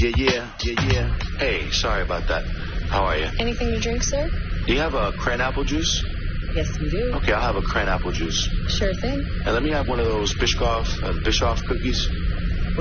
Yeah. Hey, sorry about that. How are you? Anything to drink, sir? Do you have a cran apple juice? Yes, we do. Okay, I'll have a cran apple juice. Sure thing. And let me have one of those Biscoff cookies.